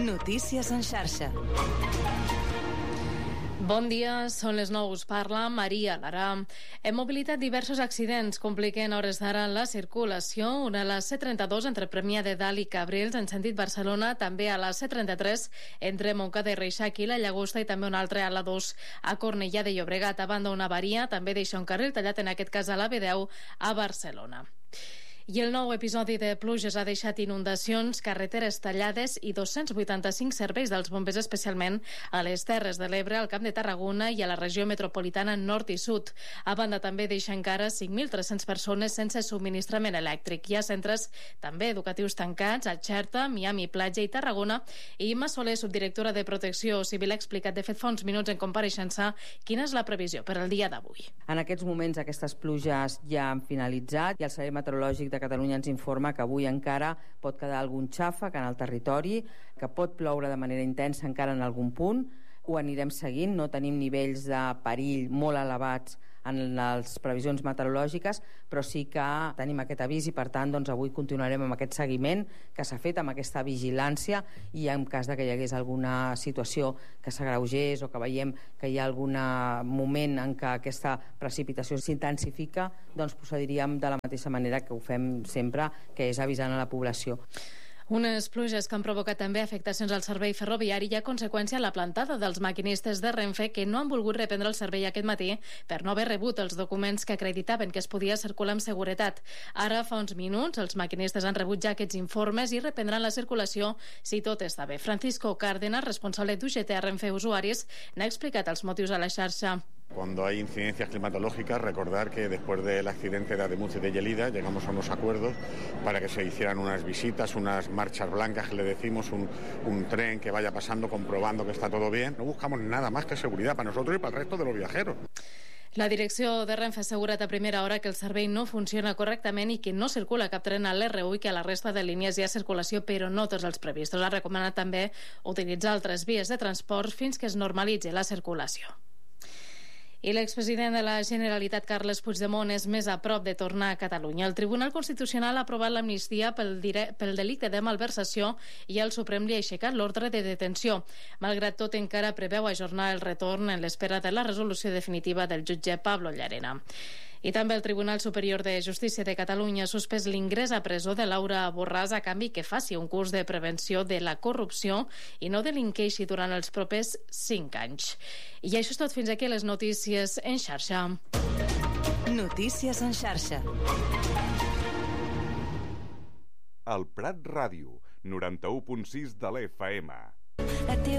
Notícies en xarxa. Bon dia, són les 9, us parla Maria Lara. Hem mobilitat diversos accidents, compliquen hores d'ara la circulació. Una a la C32 entre Premià de Dalt i Cabrils en sentit Barcelona, també a la C33 entre Montcada i Reixac i la Llagosta, i també una altra a la 2 a Cornellà de Llobregat. A banda, una avaria també deixa un carril tallat, en aquest cas a la B10 a Barcelona. I el nou episodi de pluges ha deixat inundacions, carreteres tallades i 285 serveis dels bombers, especialment a les Terres de l'Ebre, al Camp de Tarragona i a la regió metropolitana nord i sud. A banda, també deixa encara 5.300 persones sense subministrament elèctric. Hi ha centres també educatius tancats a Xerta, Miami Platja i Tarragona. I Imma Soler, subdirectora de Protecció Civil, ha explicat de fet fa uns minuts en compareixença quina és la previsió per al dia d'avui. En aquests moments aquestes pluges ja han finalitzat i el Servei Meteorològic de Catalunya ens informa que avui encara pot quedar algun xàfec en el territori, que pot ploure de manera intensa encara en algun punt. Ho anirem seguint, no tenim nivells de perill molt elevats en les previsions meteorològiques, però sí que tenim aquest avís i per tant avui continuarem amb aquest seguiment que s'ha fet, amb aquesta vigilància, i en cas de que hi hagués alguna situació que s'agreugés o que veiem que hi ha algun moment en què aquesta precipitació s'intensifica, procediríem de la mateixa manera que ho fem sempre, que és avisant a la població. Unes pluges que han provocat també afectacions al servei ferroviari i a conseqüència la plantada dels maquinistes de Renfe, que no han volgut reprendre el servei aquest matí per no haver rebut els documents que acreditaven que es podia circular amb seguretat. Ara, fa uns minuts, els maquinistes han rebut ja aquests informes i reprendran la circulació si tot està bé. Francisco Cárdenas, responsable d'UGT a Renfe Usuaris, n'ha explicat els motius a la xarxa. Cuando hay incidencias climatológicas, recordar que después del accidente de Ademuz y de Lleida llegamos a unos acuerdos para que se hicieran unas visitas, unas marchas blancas que le decimos, un tren que vaya pasando comprobando que está todo bien. No buscamos nada más que seguridad para nosotros y para el resto de los viajeros. La direcció de Renfe ha assegurat a primera hora que el servei no funciona correctament i que no circula cap tren a l'R1 i que a la resta de línies hi ha circulació, però no tots els previstos. Ha recomanat també utilitzar altres vies de transport fins que es normalitzi la circulació. I l'expresident de la Generalitat, Carles Puigdemont, és més a prop de tornar a Catalunya. El Tribunal Constitucional ha aprovat l'amnistia pel delicte de malversació i el Suprem li ha aixecat l'ordre de detenció. Malgrat tot, encara preveu ajornar el retorn en l'espera de la resolució definitiva del jutge Pablo Llarena. I també el Tribunal Superior de Justícia de Catalunya ha suspès l'ingrés a presó de Laura Borràs a canvi que faci un curs de prevenció de la corrupció i no delinqueixi durant els propers 5 anys. I això és tot. Fins aquí les notícies en xarxa. Notícies en xarxa. El Prat Ràdio, 91.6 de l'FM.